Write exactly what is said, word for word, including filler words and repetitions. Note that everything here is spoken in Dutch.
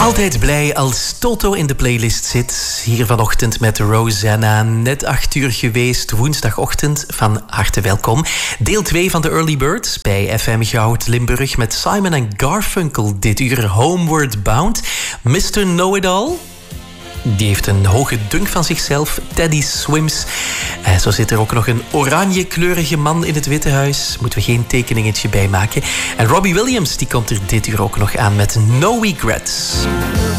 Altijd blij als Toto in de playlist zit. Hier vanochtend met Rosanna. Net acht uur geweest, woensdagochtend. Van harte welkom. Deel twee van de Early Bird bij F M Goud Limburg met Simon en Garfunkel. Dit uur Homeward Bound. mister Know-It-All. Die heeft een hoge dunk van zichzelf. Teddy Swims. En zo zit er ook nog een oranje-kleurige man in het Witte Huis. Moeten we geen tekeningetje bij maken. En Robbie Williams die komt er dit uur ook nog aan met No Regrets.